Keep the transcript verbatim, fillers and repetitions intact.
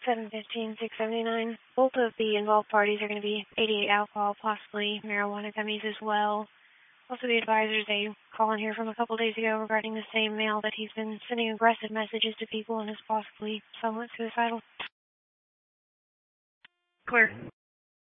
seven fifteen, six seventy-nine. Both of the involved parties are going to be eighty-eight alcohol, possibly marijuana gummies as well. Also, the advisors, a call in here from a couple days ago regarding the same male that he's been sending aggressive messages to people and is possibly somewhat suicidal. Clear.